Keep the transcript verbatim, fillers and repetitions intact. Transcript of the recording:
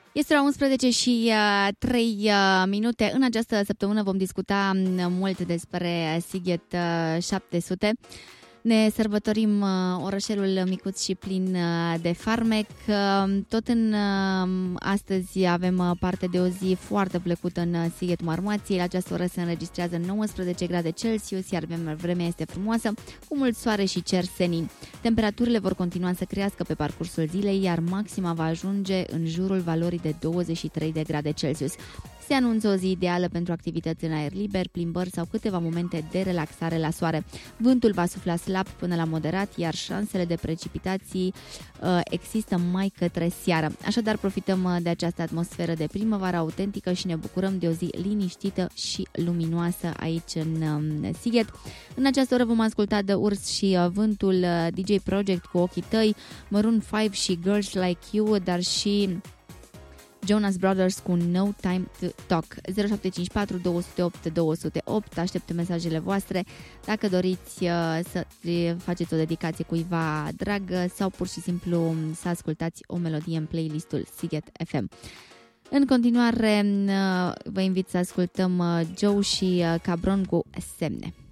Este la unsprezece și trei minute. În această săptămână vom discuta mult despre Sighet șapte sute. Ne sărbătorim orășelul micuț și plin de farmec. Tot în astăzi avem parte de o zi foarte plăcută în Sighetul Marmației. La această oră se înregistrează nouăsprezece grade Celsius, iar vremea este frumoasă, cu mult soare și cer senin. Temperaturile vor continua să crească pe parcursul zilei, iar maxima va ajunge în jurul valorii de douăzeci și trei de grade Celsius. Se anunță o zi ideală pentru activități în aer liber, plimbări sau câteva momente de relaxare la soare. Vântul va sufla slab până la moderat, iar șansele de precipitații uh, există mai către seară. Așadar, profităm de această atmosferă de primăvară autentică și ne bucurăm de o zi liniștită și luminoasă aici în um, Sighet. În această oră vom asculta The Urs și uh, Vântul, uh, D J Project cu Ochii Tăi, Maroon cinci și Girls Like You, dar și Jonas Brothers cu No Time to Talk. Zero șapte cinci patru doi zero opt doi zero opt. Aștept mesajele voastre dacă doriți uh, să faceți o dedicație cuiva drag sau pur și simplu să ascultați o melodie în playlistul Sighet F M. În continuare uh, vă invit să ascultăm uh, Joe și uh, Cabron cu Semne.